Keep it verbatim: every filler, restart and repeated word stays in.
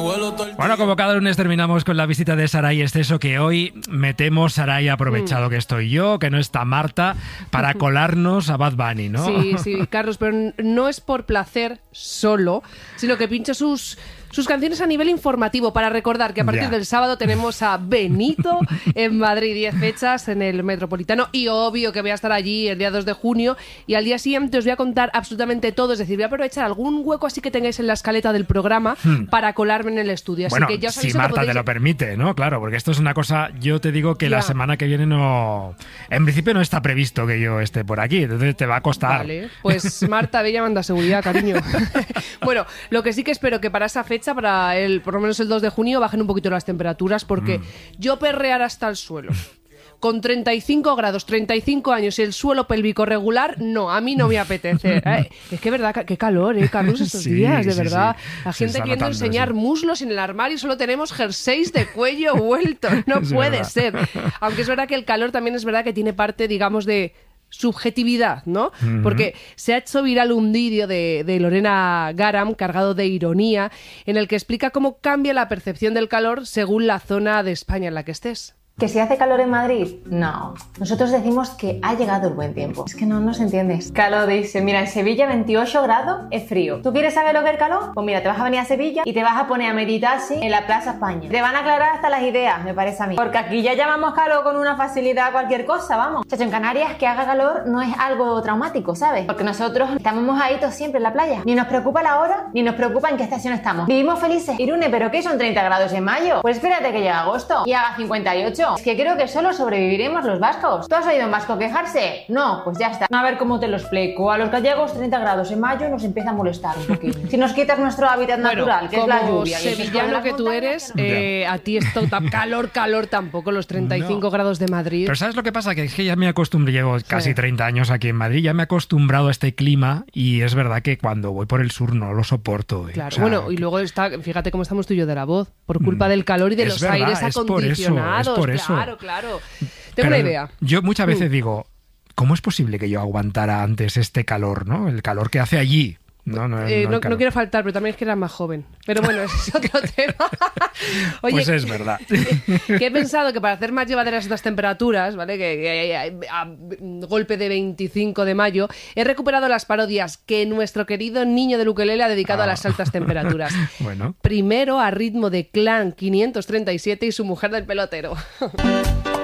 Bueno, como cada lunes terminamos con la visita de Saray Esteso, que hoy metemos, Saray, aprovechado mm. que estoy yo, que no está Marta, para colarnos a Bad Bunny, ¿no? Sí, sí, Carlos, pero no es por placer solo, sino que pincho sus... sus canciones a nivel informativo, para recordar que a partir yeah. del sábado tenemos a Benito en Madrid, diez fechas en el Metropolitano, y obvio que voy a estar allí el día dos de junio, y al día siguiente os voy a contar absolutamente todo, es decir, voy a aprovechar algún hueco así que tengáis en la escaleta del programa hmm. para colarme en el estudio. Así bueno, que ya si Marta podéis... te lo permite, ¿no? Claro, porque esto es una cosa, yo te digo que yeah. la semana que viene no... En principio no está previsto que yo esté por aquí, entonces te va a costar. Vale, pues Marta, Bella manda seguridad, cariño. Bueno, lo que sí que espero que para esa fecha, para el, por lo menos el dos de junio, bajen un poquito las temperaturas, porque mm. yo perrear hasta el suelo con treinta y cinco grados, treinta y cinco años y el suelo pélvico regular, no, a mí no me apetece. ¿eh? Es que es verdad, qué calor, ¿eh, Carlos, estos sí, días, de sí, verdad. Sí. La gente queriendo notando, enseñar sí. muslos en el armario y solo tenemos jerseys de cuello vuelto. No es puede verdad. ser. Aunque es verdad que el calor también es verdad que tiene parte, digamos, de subjetividad, ¿no? Uh-huh. Porque se ha hecho viral un vídeo de, de Lorena Garam cargado de ironía en el que explica cómo cambia la percepción del calor según la zona de España en la que estés. ¿Que si hace calor en Madrid? No. Nosotros decimos que ha llegado el buen tiempo. Es que no nos entiendes. Calor dice, mira, en Sevilla veintiocho grados es frío. ¿Tú quieres saber lo que es el calor? Pues mira, te vas a venir a Sevilla y te vas a poner a meditar así en la Plaza España. Te van a aclarar hasta las ideas, me parece a mí. Porque aquí ya llamamos calor con una facilidad a cualquier cosa, vamos. Chacho, en Canarias que haga calor no es algo traumático, ¿sabes? Porque nosotros estamos mojaditos siempre en la playa. Ni nos preocupa la hora, ni nos preocupa en qué estación estamos. Vivimos felices. Irune, ¿pero qué son treinta grados en mayo? Pues espérate que llegue agosto y haga cincuenta y ocho. Es que creo que solo sobreviviremos los vascos. ¿Tú has oído un vasco quejarse? No, pues ya está. A ver cómo te lo explico. A los gallegos treinta grados en mayo nos empieza a molestar un poquito. Si nos quitas nuestro hábitat bueno, natural, que es la lluvia. Como sevillano que tú eres, eh, a ti esto calor, calor tampoco, los treinta y cinco no. grados de Madrid. Pero ¿sabes lo que pasa? Que es que ya me acostumbré, llevo casi sí. treinta años aquí en Madrid, ya me he acostumbrado a este clima y es verdad que cuando voy por el sur no lo soporto. Eh. Claro, o sea, bueno, y luego está, fíjate cómo estamos tú y yo de la voz, por culpa del calor y de los verdad, aires es acondicionados. Por eso, es por claro, eso. claro. Tengo Pero una idea. Yo muchas veces mm. digo, ¿cómo es posible que yo aguantara antes este calor, ¿no? El calor que hace allí. No, no, eh, no, no, no quiero faltar, pero también es que era más joven. Pero bueno, ese es otro tema. Oye, pues es verdad. Que, que he pensado que para hacer más llevaderas estas temperaturas, ¿vale? Que, que a, a, a golpe de veinticinco de mayo, he recuperado las parodias que nuestro querido niño del ukelele ha dedicado ah. a las altas temperaturas. Bueno. Primero a ritmo de Clan quinientos treinta y siete y su mujer del pelotero.